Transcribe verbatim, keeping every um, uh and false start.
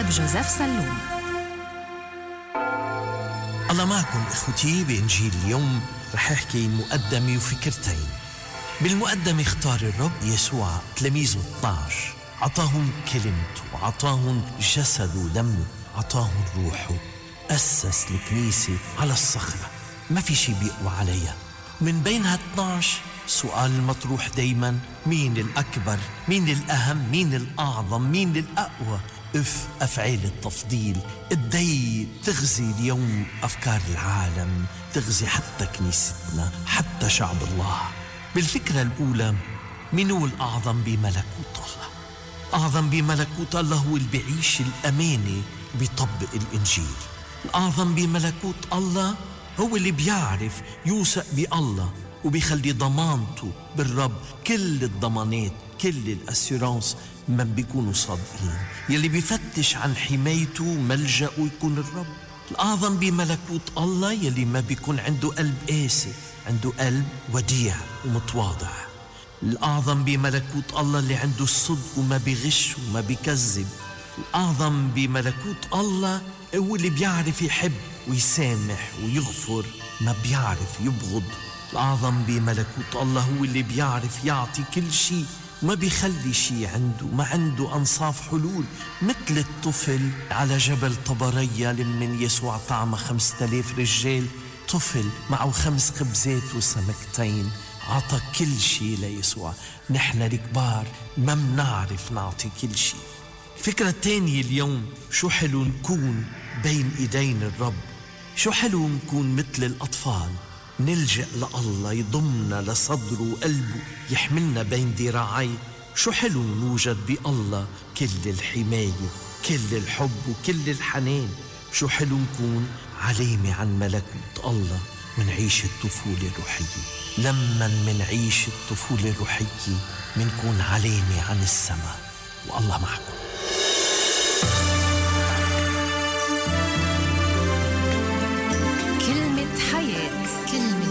الكاتب جوزيف سلوم. الله معكم إخوتي. بإنجيل اليوم رح أحكي مقدمة وفكرتين. بالمقدمة اختار الرب يسوع تلاميذه اثناشر، عطاهم كلمته وعطاهم جسده ودمه، عطاهم روحه، أسس الكنيسة على الصخرة، ما في شي بيقوى عليها. من بينها اثناشر سؤال المطروح دايما: مين الأكبر؟ مين الأهم؟ مين الأعظم؟ مين الأقوى؟ اف أفعال التفضيل الدي تغزي اليوم أفكار العالم، تغزي حتى كنيستنا، حتى شعب الله. بالفكرة الأولى، من هو الأعظم بملكوت الله؟ أعظم بملكوت الله هو اللي بيعيش الأمانة بيطبق الإنجيل. الأعظم بملكوت الله هو اللي بيعرف يوثق بالله وبيخلي ضمانته بالرب. كل الضمانات، كل الأسيرانس من بيكونوا صادقين. يلي بيفتش عن حمايته ملجأه يكون الرب. الأعظم بملكوت الله يلي ما بيكون عنده قلب قاسي، عنده قلب وديع ومتواضع. الأعظم بملكوت الله اللي عنده الصدق وما بيغش وما بيكذب. الأعظم بملكوت الله هو اللي بيعرف يحب ويسامح ويغفر، ما بيعرف يبغض. الأعظم بملكوت الله هو اللي بيعرف يعطي كل شيء، ما بيخلي شيء عنده، ما عنده أنصاف حلول. مثل الطفل على جبل طبرية لمن يسوع طعم خمسة آلاف رجال، طفل معه خمس خبزات وسمكتين، عطى كل شيء ليسوع. نحن الكبار ما منعرف نعطي كل شيء. الفكرة الثانية اليوم: شو حلو نكون بين إيدين الرب، شو حلو نكون مثل الأطفال، نلجأ لله يضمنا لصدره وقلبه، يحملنا بين ذراعيه. شو حلو نوجد بالله، كل الحماية، كل الحب وكل الحنان. شو حلو نكون علامة عن ملكوت الله، منعيش الطفولة الروحية. لما منعيش الطفولة الروحية منكون علامة عن السماء. والله معكم.